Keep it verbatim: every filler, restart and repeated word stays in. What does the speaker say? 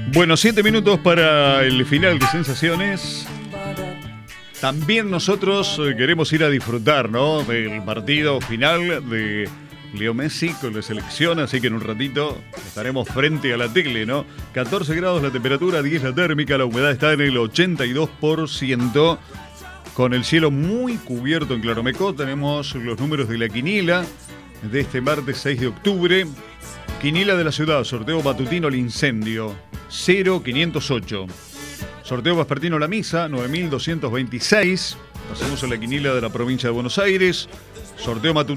Bueno, siete minutos para el final de Sensaciones. También nosotros eh, queremos ir a disfrutar, ¿no?, del partido final de Leo Messi con la selección, así que en un ratito estaremos frente a la tele, ¿no? catorce grados la temperatura, diez la térmica, la humedad está en el ochenta y dos por ciento, con el cielo muy cubierto en Claromecó. Tenemos los números de la quiniela de este martes seis de octubre. Quiniela de la ciudad, sorteo matutino al incendio, cero quinientos ocho. Sorteo vespertino la misa, nueve mil doscientos veintiséis. Pasamos a la quiniela de la provincia de Buenos Aires. Sorteo matutino